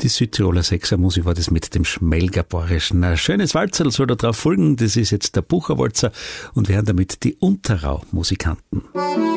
Die Südtiroler Sechsermusik war das mit dem Schmelgaborischen. Ein schönes Walzerl soll da drauf folgen. Das ist jetzt der Bucherwalzer und wir hören damit die Unterrau-Musikanten.